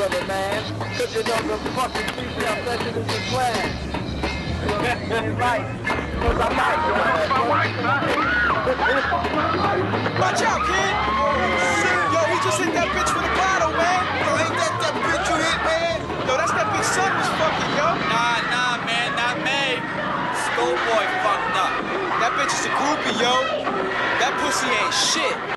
brother, man. Cause you know the fucking freestyle session is a class. Right. Cause I like Watch out, kid! Yo, he just hit that bitch with a bottle, man! Yo, ain't that bitch you hit, man? Yo, that's that bitch son was fucking, yo! Nah, man, not me. Schoolboy fucked up. That bitch is a groupie, yo. That pussy ain't shit.